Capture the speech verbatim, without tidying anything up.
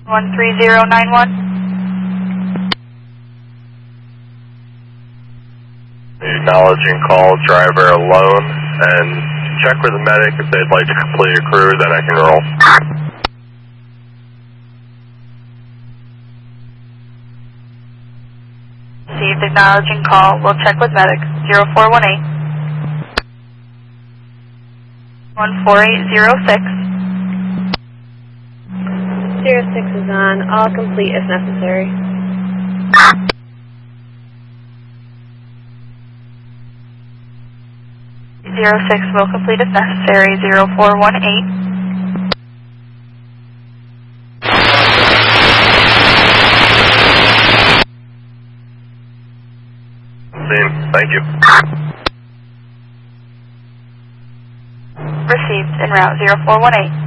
one three zero nine one. Acknowledging call, driver alone, and check with the medic if they'd like to complete a crew, then I can roll. Received, acknowledging call. We'll check with medic. zero four one eight. one four eight zero six. zero six is on. All complete if necessary. zero six will complete if necessary. zero four one eight. Thank you. Received en route. zero four one eight.